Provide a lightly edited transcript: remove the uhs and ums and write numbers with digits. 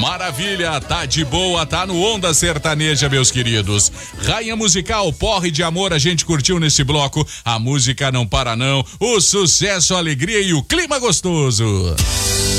Maravilha, tá de boa, tá no Onda Sertaneja, meus queridos. Rainha musical, Porre de Amor, a gente curtiu nesse bloco. A música não para não, o sucesso, a alegria e o clima gostoso.